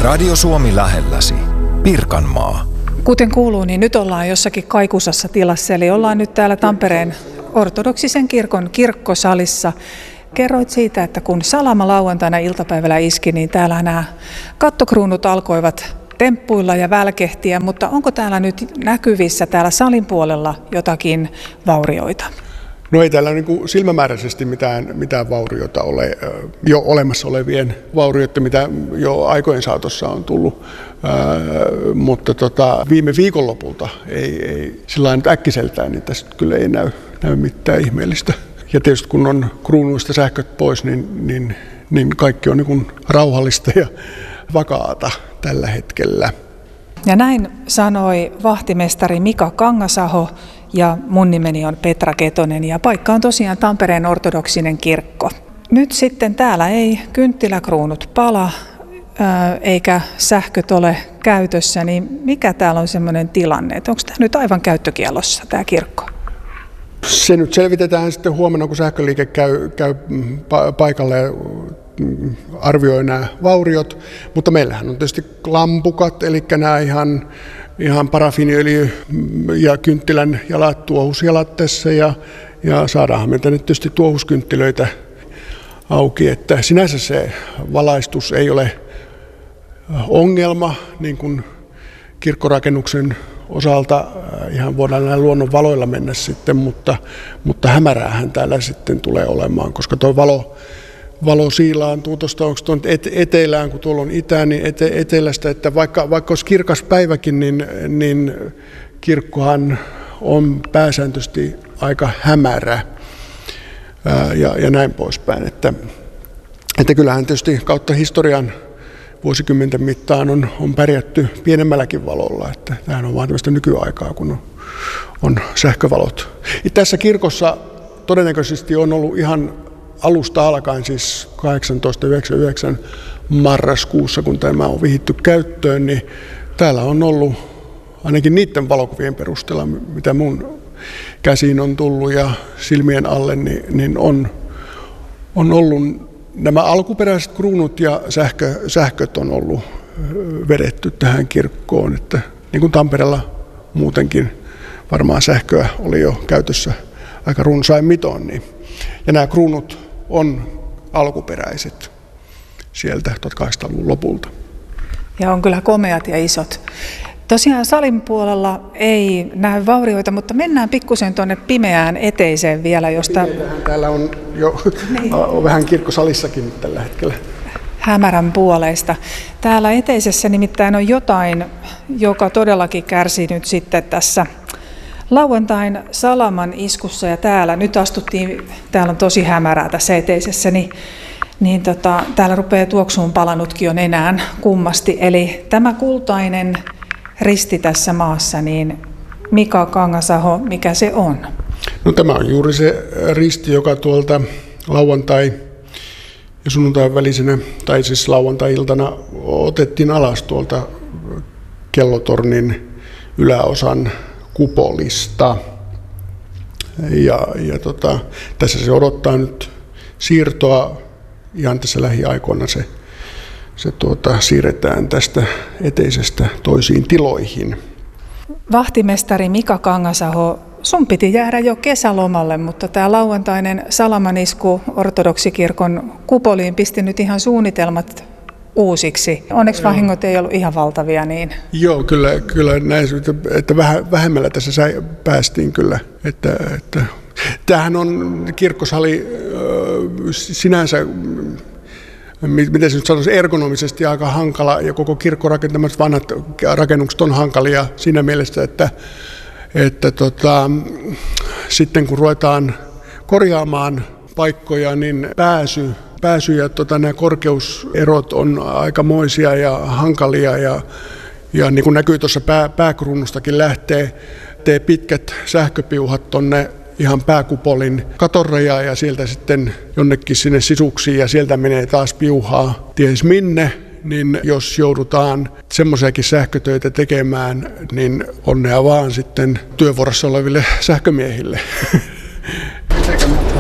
Radio Suomi lähelläsi. Pirkanmaa. Kuten kuuluu, niin nyt ollaan jossakin kaikusassa tilassa, eli ollaan nyt täällä Tampereen ortodoksisen kirkon kirkkosalissa. Kerroit siitä, että kun salama lauantaina iltapäivällä iski, niin täällä nämä kattokruunut alkoivat temppuilla ja välkehtiä, mutta onko täällä nyt näkyvissä täällä salin puolella jotakin vaurioita? No ei täällä niin kuin silmämääräisesti mitään vaurioita ole, jo olemassa olevien vaurioita, mitä jo aikojen saatossa on tullut, mutta viime viikonlopulta ei sillä nyt äkkiseltään, niin tästä kyllä ei näy mitään ihmeellistä. Ja tietysti kun on kruunuista sähköt pois, niin kaikki on niin kuin rauhallista ja vakaata tällä hetkellä. Ja näin sanoi vahtimestari Mika Kangasaho, ja mun nimeni on Petra Ketonen ja paikka on tosiaan Tampereen ortodoksinen kirkko. Nyt sitten täällä ei kynttiläkruunut pala eikä sähköt ole käytössä, niin mikä täällä on semmoinen tilanne, että onko tämä nyt aivan käyttökiellossa tämä kirkko? Se nyt selvitetään sitten huomenna, kun sähköliike käy paikalle ja arvioi nämä vauriot, mutta meillähän on tietysti lampukat, eli nämä ihan parafiiniöljy ja kynttilän jalat, tuohusjalat tässä ja saadaanhan meiltä nyt tietysti tuohuskynttilöitä auki, että sinänsä se valaistus ei ole ongelma niin kuin kirkkorakennuksen osalta, ihan voidaan näin luonnon valoilla mennä sitten, mutta hämäräähän täällä sitten tulee olemaan, koska tuo valo siilaantuu tuosta, onko tuon etelään, kun tuolla on itään, niin etelästä, että vaikka olisi kirkas päiväkin, niin kirkkohan on pääsääntöisesti aika hämärä ja näin poispäin. Että kyllähän tietysti kautta historian vuosikymmenten mittaan on pärjätty pienemmälläkin valolla, että tämähän on vaan tämmöistä nykyaikaa, kun on sähkövalot. Tässä kirkossa todennäköisesti on ollut ihan alusta alkaen, siis 1899 marraskuussa, kun tämä on vihitty käyttöön, niin täällä on ollut, ainakin niiden valokuvien perusteella, mitä mun käsiin on tullut ja silmien alle, niin on ollut nämä alkuperäiset kruunut ja sähköt on ollut vedetty tähän kirkkoon, että niin kuin Tampereella muutenkin varmaan sähköä oli jo käytössä aika runsain mitoin, niin. Ja nämä kruunut on alkuperäiset sieltä 1800-luvun lopulta. Ja on kyllä komeat ja isot. Tosiaan salin puolella ei näy vaurioita, mutta mennään pikkusen tuonne pimeään eteiseen vielä, josta täällä on jo on vähän kirkkosalissakin tällä hetkellä. Hämärän puoleista. Täällä eteisessä nimittäin on jotain, joka todellakin kärsii nyt sitten tässä lauantain salaman iskussa, ja täällä on tosi hämärää tässä eteisessä, niin täällä rupeaa tuoksuun palanutkin jo nenään kummasti. Eli tämä kultainen risti tässä maassa, niin Mika Kangasaho, mikä se on? No tämä on juuri se risti, joka tuolta lauantai- ja sunnuntain välisenä, tai siis lauantai-iltana otettiin alas tuolta kellotornin yläosan kupolista. Tässä se odottaa nyt siirtoa, ihan tässä lähiaikoina se siirretään tästä eteisestä toisiin tiloihin. Vahtimestari Mika Kangasaho, sun piti jäädä jo kesälomalle, mutta tämä lauantainen salamanisku ortodoksikirkon kupoliin pisti nyt ihan suunnitelmat uusiksi. Onneksi vahingot ei ollut ihan valtavia. Niin. Joo, kyllä näin, että vähemmällä tässä päästiin kyllä. Että tämähän on kirkkosali sinänsä, miten se nyt sanoisi, ergonomisesti aika hankala, ja koko kirkkorakentamat vanhat rakennukset on hankalia siinä mielessä, että sitten kun ruvetaan korjaamaan paikkoja, niin pääsy ja nämä korkeuserot on aikamoisia ja hankalia, ja niin kuin näkyy tuossa pääkruunustakin lähtee pitkät sähköpiuhat tonne ihan pääkupolin katorajaa ja sieltä sitten jonnekin sinne sisuksiin ja sieltä menee taas piuhaa ties minne, niin jos joudutaan semmoisiakin sähkötöitä tekemään, niin onnea vaan sitten työvuorossa oleville sähkömiehille.